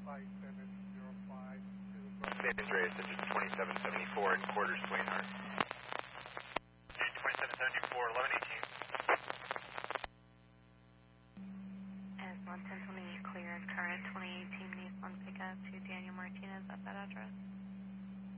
San Andreas, this is 2774 in quarters, Wainhart. 2774, 1118. As 11020 clear and current 2018 Nissan pickup to Daniel Martinez at that address.